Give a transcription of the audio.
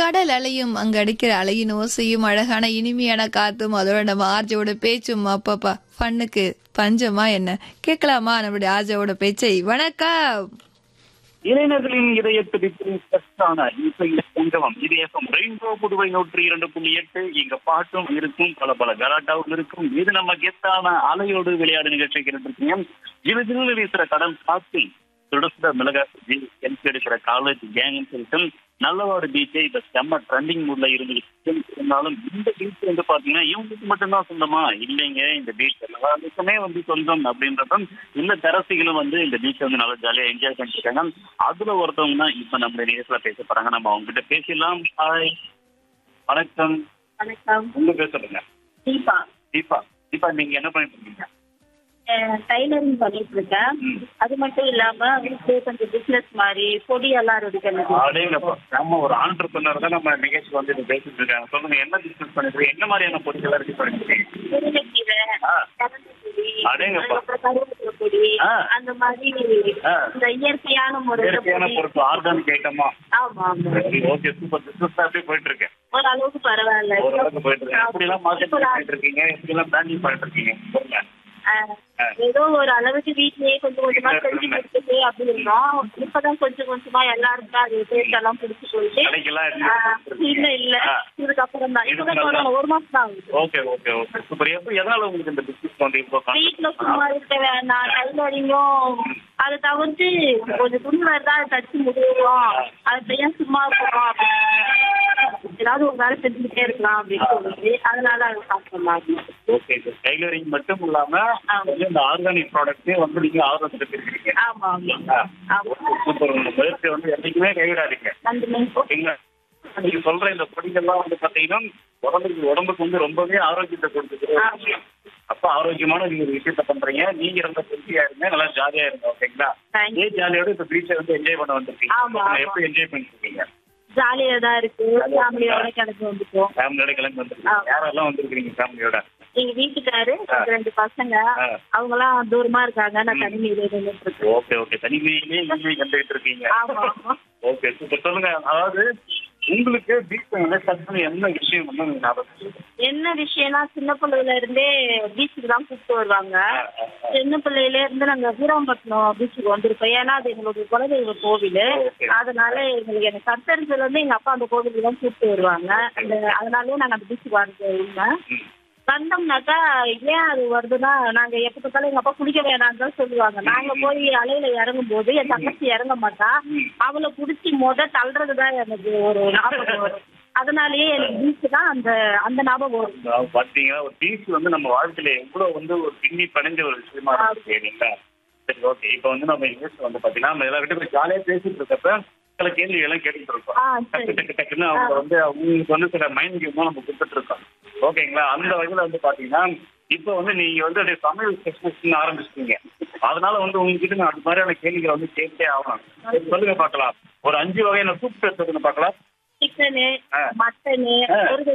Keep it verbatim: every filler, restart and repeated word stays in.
கடல் அலையும் அங்க அடிக்கிற அலையின் ஓசையும் அழகான இனிமையான காத்தும் அதோட நம்ம ஆர்ஜோட பேச்சும் அப்பப்பா ஃபன்னுக்கு பஞ்சமா என்ன கேட்கலாமா நம்மளுடைய ஆர்ஜோட பேச்சை? வணக்கம். இளைஞர்களின் இதயத்துடிப்பின் சத்தான இசை சங்கமம் இது எஃப்எம் ரெயின்போ புதுவை நூற்றி இரண்டு புள்ளி எட்டு. இங்க பாட்டும் இருக்கும், பல பல கலாட்டாவும் இருக்கும். இது நம்ம கெத்தான அலையோடு விளையாடு நிகழ்ச்சி கேட்டுருக்கீங்க. ஜிலு ஜிலு வீசுற கடல் காத்து சுடசுட மிளகாய் எல்பி எடுக்கிற காலேஜ் கேங்னு சொல்லிட்டு நல்லவாடு பீச்சே இப்ப செம்ம ட்ரெண்டிங் மூட்ல இருந்துச்சு. இருந்தாலும் இந்த பீச் வந்து பாத்தீங்கன்னா இவங்களுக்கு மட்டும்தான் சொந்தமா இல்லைங்க. இந்த பீச் எல்லாருக்குமே வந்து சொந்தம் அப்படின்றதும் இல்ல தரசிகளும் வந்து இந்த பீச் வந்து நல்லா ஜாலியா என்ஜாய் பண்ணிட்டு இருக்காங்க. அதுல ஒருத்தவங்க தான் இப்ப நம்ம நேரத்துல பேச போறாங்க. நம்ம அவங்க கிட்ட பேசலாம். ஹாய், வணக்கம். வணக்கம். உங்க பேசுறீங்க? தீபா. தீபா. தீபா, நீங்க என்ன பண்ணிட்டு இருக்கீங்க? டைலரிங் பண்ணிட்டு இருக்கேன். அது மட்டும் இல்லாம வீட்டு கொஞ்சம் பிசினஸ் மாதிரி பொடி எல்லாம் ரெடி பண்ணுது. அடேங்கப்பா, நம்ம ஒரு ஆண்டர்பிரினர் தான் நம்ம நிகழ்ச்சி வந்து இது பேசிட்டு இருக்காங்க. சொல்லுங்க, என்ன பிசினஸ் பண்ணிட்டு என்ன மாதிரியான பொடிகள் ரெடி பண்ணிட்டு? முருங்கைக்கீரை, கரண்டி பொடி, அடேங்கப்பா, அப்புறம் கருவேப்பிலை பொடி, அந்த மாதிரி இந்த இயற்கையான முறையில இயற்கையான பொருட்கள், ஆர்கானிக் ஐட்டமா? ஆமா ஆமா. Okay, super. பிசினஸ் அப்படியே போயிட்டு இருக்கேன். ஓரளவுக்கு பரவாயில்ல. ஓரளவுக்கு போயிட்டு இருக்கேன். எப்படி எல்லாம் மார்க்கெட் பண்ணிட்டு இருக்கீங்க? எப்படி எல்லாம் பிராண்டிங் பண்ணிட்டு இருக்கீங்க? சொல்லுங்க. ஏதோ ஒரு அளவுக்கு வீட்லயே கொஞ்சம் கொஞ்சமா செஞ்சு கொடுத்துட்டு அப்படி இருந்தோம். இப்பதான் கொஞ்சம் கொஞ்சமா எல்லாருக்கும் அது டேஸ்ட் எல்லாம் பிடிச்சு போயிட்டு இல்ல இல்ல இதுக்கப்புறம் தான் இப்பதான் ஒரு மாசம் தான் ஆகுது. Okay okay okay, super. எப்ப எதனால உங்களுக்கு இந்த பிசினஸ் வந்து இப்போ வீட்டுல சும்மா இருக்க வேணாம், டைலரிங்கும் அதை தவிர்த்து கொஞ்சம் துணி வருதா அதை தச்சு முடியும், அதை செய்ய சும்மா இருக்கணும், ஏதாவது ஒரு வேலை செஞ்சுக்கிட்டே இருக்கலாம் அப்படின்னு சொல்லிட்டு அதனால அதை சாப்பிடலாம். ஓகே, டைலரிங் மட்டும் இல்லாம இந்த ஆர்கானிக் ப்ராடக்ட்டே வந்து நீங்க ஆர்டர் எடுத்துருக்கீங்க. ஆமா ஆமா. சூப்பர். உங்க முயற்சி வந்து என்னைக்குமே கைவிடாதீங்க. ஓகேங்களா? நீங்க சொல்ற இந்த பொடிகள்லாம் வந்து பாத்தீங்கன்னா உடம்புக்கு உடம்புக்கு வந்து ரொம்பவே ஆரோக்கியத்தை கொடுத்துருக்கு. அப்ப ஆரோக்கியமான நீங்க ஒரு விஷயத்த பண்றீங்க. நீங்க ரொம்ப ஹெல்த்தியா இருங்க, நல்லா ஜாலியா இருங்க. ஓகேங்களா? இதே ஜாலியோட இப்ப பீச்சை வந்து என்ஜாய் பண்ண வந்திருக்கீங்க. எப்படி என்ஜாய் பண்ணிட்டு இருக்கீங்க? ஜாலியா தான் இருக்கு. ஃபேமிலியோட கிளம்பி வந்துட்டோம். ஃபேமிலியோட கிளம்பி வந்துருக்கீங்க. யாரெல்லாம் வந்திருக்கீங்க ஃபேமிலியோட? எங்க வீட்டுக்காரு, ரெண்டு பசங்க, அவங்க எல்லாம் தூரமா இருக்காங்க. நான் தனிமையிலே இருந்துட்டு இருக்கேன். ஓகே ஓகே, தனிமையிலே நீங்க கண்டுகிட்டு இருக்கீங்க. Okay, super. சொல்லுங்க, அதாவது உங்களுக்கு பீச் சட்டுன்னு என்ன விஷயம் வந்து நீங்க ஞாபகம்? என்ன விஷயம்னா, சின்ன பிள்ளையில இருந்தே பீச்சுக்கு தான் கூப்பிட்டு வருவாங்க. சின்ன பிள்ளையில இருந்து நாங்க வீராம்பட்டினம் பீச்சுக்கு வந்திருக்கோம். ஏன்னா அது எங்களுடைய குலதெய்வ கோவில். அதனால எங்களுக்கு எனக்கு கத்தரிஞ்சதுல இருந்து எங்க அப்பா அந்த கோவிலுக்கு தான் கூப்பிட்டு வருவாங்க. அந்த அதனாலே நாங்க அந்த பீச்சுக்கு வரது இல்லை. வந்தோம்னாக்கா ஏன் அது வருதுன்னா, நாங்க எப்ப பார்த்தாலும் எங்க அப்பா குளிக்க வேணாம்னு தான் சொல்லுவாங்க. நாங்க போய் அலையில இறங்கும் போது என் தங்கச்சி இறங்க மாட்டா, அவளை புடிச்சி மொத தள்ளுறதுதான் எனக்கு ஒரு ஞாபகம் வரும். அதனாலயே எனக்கு பீச் தான் அந்த அந்த ஞாபகம் வரும். பாத்தீங்கன்னா ஒரு பீச் வந்து நம்ம வாழ்க்கையில எவ்வளவு வந்து ஒரு பின்னி பணிஞ்ச ஒரு விஷயமா இருக்கு இல்லைங்களா? சரி, ஓகே. இப்ப வந்து நம்ம இங்கிலீஷ் வந்து பாத்தீங்கன்னா நம்ம எல்லார்கிட்ட போய் ஜாலியா பேசிட்டு இருக்கப்ப சில கேள்வி எல்லாம் கேட்டுட்டு இருக்கோம். டக்கு டக்கு டக்குன்னு அவங்க வந்து அவங்களுக்கு வந்து சில மைண்ட் கேம் நம்ம கொடுத்துட்டு இருக்கோம். ஓகேங்களா? அந்த வகையில வந்து பாத்தீங்கன்னா இப்ப வந்து நீங்க வந்து அப்படியே சமையல் ஸ்பெஷலிஸ்ட் ஆரம்பிச்சிட்டீங்க. அதனால வந்து உங்ககிட்ட நான் அது மாதிரியான கேள்விகளை வந்து கேட்டே ஆகணும். சொல்லுங்க பாக்கலாம், ஒரு அஞ்சு வகையான சூப் பேசுறதுன்னு பாக்கலாம். Chicken, mutton,